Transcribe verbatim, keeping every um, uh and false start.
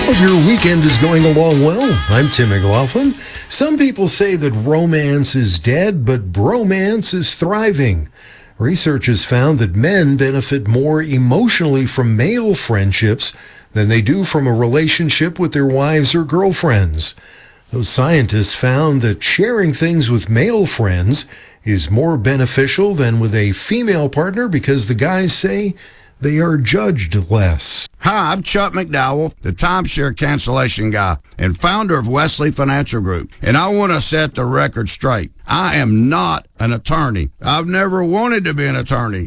Hope your weekend is going along well. I'm Tim McLaughlin. Some people say that romance is dead, but bromance is thriving. Research has found that men benefit more emotionally from male friendships than they do from a relationship with their wives or girlfriends. Those scientists found that sharing things with male friends is more beneficial than with a female partner because the guys say they are judged less. Hi, I'm Chuck McDowell, the timeshare cancellation guy and founder of Wesley Financial Group. And I want to set the record straight. I am not an attorney. I've never wanted to be an attorney.